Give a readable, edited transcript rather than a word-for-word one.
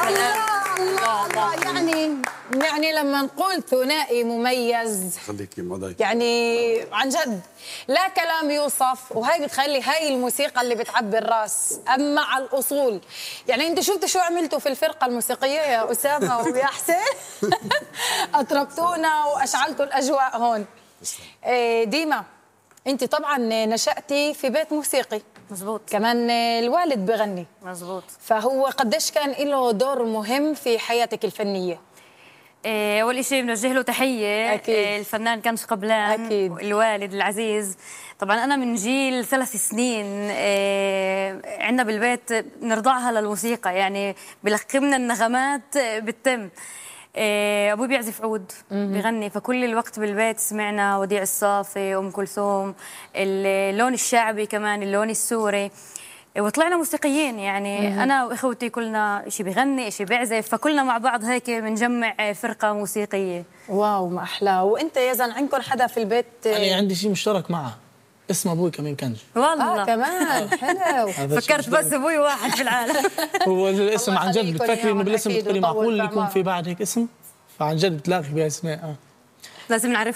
الله يعني لما نقول ثنائي مميز خليكي مضي، يعني عن جد لا كلام يوصف، وهي بتخلي هاي الموسيقى اللي بتعبي الراس. اما على الاصول يعني انت شفتوا شو عملتوا في الفرقه الموسيقيه يا اسامه ويا حسين؟ اطربتونا واشعلتوا الاجواء هون. ديما انت طبعا نشأتي في بيت موسيقي، مزبوط، كمان الوالد بغني، مزبوط. فهو قديش كان له دور مهم في حياتك الفنيه؟ أول شيء بنوجه له تحية. أكيد. الفنان كان شقبلان، أكيد. الوالد العزيز. طبعا أنا من جيل 3 سنين عندنا بالبيت نرضعها للموسيقى، يعني بلقمنا النغمات بالتم. أبوي بيعزف عود، بيغني، فكل الوقت بالبيت سمعنا وديع الصافي، أم كلثوم، اللون الشعبي كمان، اللون السوري، وطلعنا موسيقيين. يعني أنا وإخوتي كلنا إشي بيغني إشي بيعزف، فكلنا مع بعض هيك بنجمع فرقة موسيقية. واو ما أحلى. وأنت يزن عندكم حدا في البيت؟ أنا عندي شيء مشترك معه، اسم أبوي كمان كنج. والله كمان حلو. فكرت بس أبوي واحد في العالم. هو الاسم عن جد بتفكري إنه بالاسم أكيد بتقولي معقول وطول يكون في بعد هيك اسم؟ فعن جد بتلاقي بأسماء. لازم نعرف